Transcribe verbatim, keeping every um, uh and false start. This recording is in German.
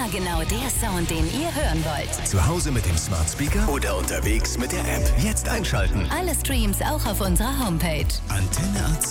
Immer genau der Sound, den ihr hören wollt. Zu Hause mit dem Smart Speaker oder unterwegs mit der App. Jetzt einschalten. Alle Streams auch auf unserer Homepage. Antenne A C.